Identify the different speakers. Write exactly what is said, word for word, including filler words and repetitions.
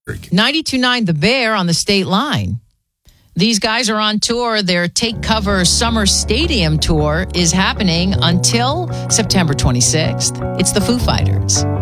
Speaker 1: ninety-two point nine The Bear on the state line. These guys are on tour. Their Take Cover Summer Stadium Tour is happening until September twenty-sixth. It's the Foo Fighters.